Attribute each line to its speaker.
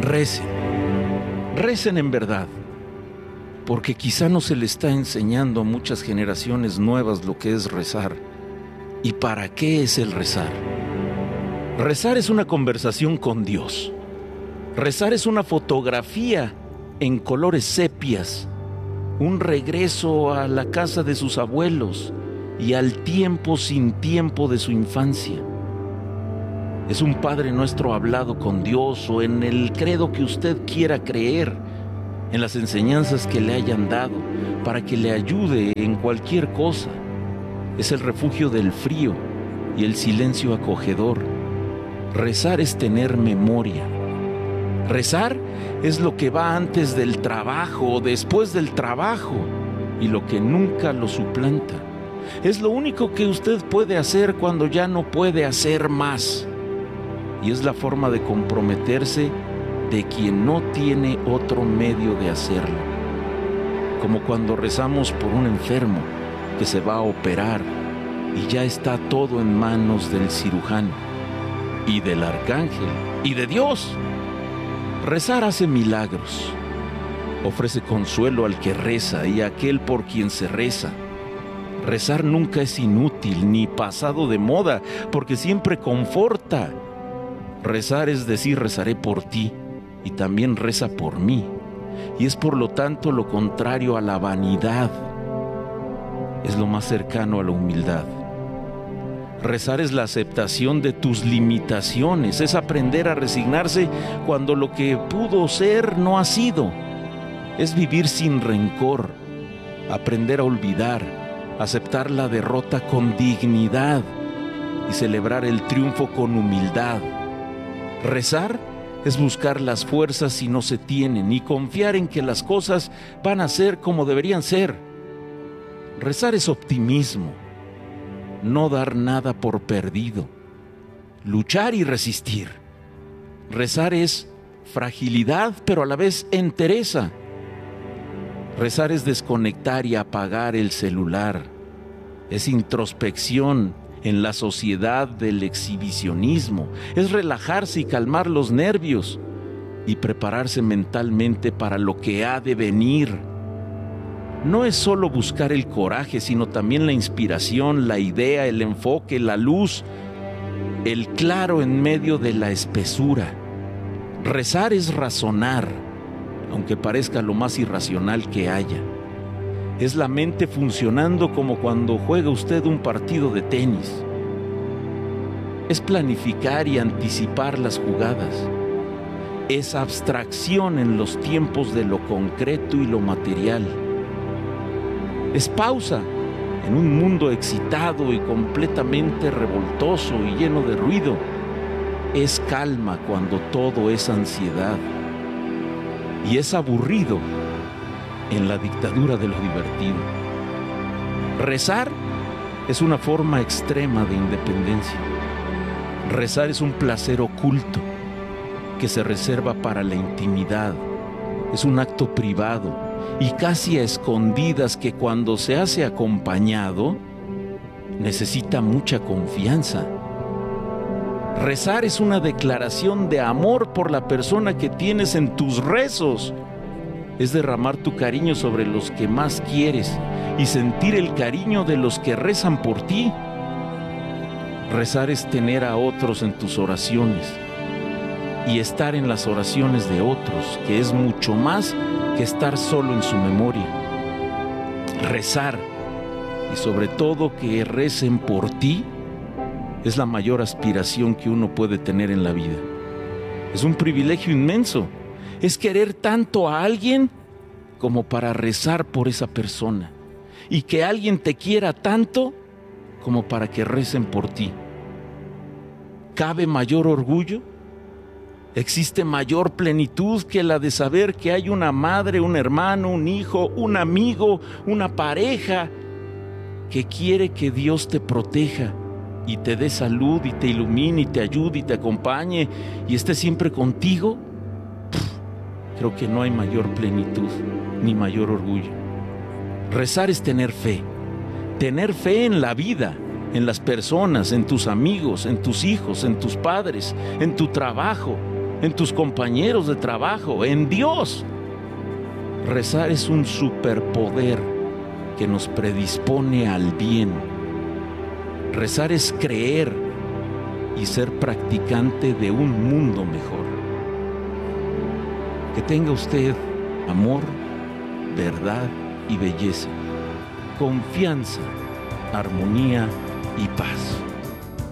Speaker 1: recen, recen en verdad, porque quizá no se le está enseñando a muchas generaciones nuevas lo que es rezar. ¿Y para qué es el rezar? Rezar es una conversación con Dios. Rezar es una fotografía en colores sepias, un regreso a la casa de sus abuelos y al tiempo sin tiempo de su infancia. Es un Padre Nuestro hablado con Dios, o en el credo que usted quiera creer, en las enseñanzas que le hayan dado, para que le ayude en cualquier cosa. Es el refugio del frío y el silencio acogedor. Rezar es tener memoria. Rezar es lo que va antes del trabajo o después del trabajo, y lo que nunca lo suplanta. Es lo único que usted puede hacer cuando ya no puede hacer más. Y es la forma de comprometerse de quien no tiene otro medio de hacerlo. Como cuando rezamos por un enfermo que se va a operar y ya está todo en manos del cirujano y del arcángel y de Dios. Rezar hace milagros, ofrece consuelo al que reza y a aquel por quien se reza. Rezar nunca es inútil ni pasado de moda, porque siempre conforta. Rezar es decir, rezaré por ti, y también reza por mí, y es por lo tanto lo contrario a la vanidad. Es lo más cercano a la humildad. Rezar es la aceptación de tus limitaciones, es aprender a resignarse cuando lo que pudo ser no ha sido. Es vivir sin rencor, aprender a olvidar, aceptar la derrota con dignidad y celebrar el triunfo con humildad. Rezar es buscar las fuerzas si no se tienen y confiar en que las cosas van a ser como deberían ser. Rezar es optimismo, no dar nada por perdido, luchar y resistir. Rezar es fragilidad, pero a la vez entereza. Rezar es desconectar y apagar el celular. Es introspección en la sociedad del exhibicionismo. Es relajarse y calmar los nervios y prepararse mentalmente para lo que ha de venir. No es solo buscar el coraje, sino también la inspiración, la idea, el enfoque, la luz, el claro en medio de la espesura. Rezar es razonar, aunque parezca lo más irracional que haya. Es la mente funcionando como cuando juega usted un partido de tenis. Es planificar y anticipar las jugadas. Es abstracción en los tiempos de lo concreto y lo material. Es pausa en un mundo excitado y completamente revoltoso y lleno de ruido. Es calma cuando todo es ansiedad. Y es aburrido en la dictadura de lo divertido. Rezar es una forma extrema de independencia. Rezar es un placer oculto que se reserva para la intimidad. Es un acto privado y casi a escondidas que, cuando se hace acompañado, necesita mucha confianza. Rezar es una declaración de amor por la persona que tienes en tus rezos. Es derramar tu cariño sobre los que más quieres y sentir el cariño de los que rezan por ti. Rezar es tener a otros en tus oraciones y estar en las oraciones de otros, que es mucho más que estar solo en su memoria. Rezar, y sobre todo que recen por ti, es la mayor aspiración que uno puede tener en la vida. Es un privilegio inmenso. Es querer tanto a alguien como para rezar por esa persona, y que alguien te quiera tanto como para que recen por ti. ¿Cabe mayor orgullo? ¿Existe mayor plenitud que la de saber que hay una madre, un hermano, un hijo, un amigo, una pareja que quiere que Dios te proteja y te dé salud y te ilumine y te ayude y te acompañe y esté siempre contigo? Creo que no hay mayor plenitud ni mayor orgullo. Rezar es tener fe en la vida, en las personas, en tus amigos, en tus hijos, en tus padres, en tu trabajo, en tus compañeros de trabajo, en Dios. Rezar es un superpoder que nos predispone al bien. Rezar es creer y ser practicante de un mundo mejor. Que tenga usted amor, verdad y belleza, confianza, armonía y paz.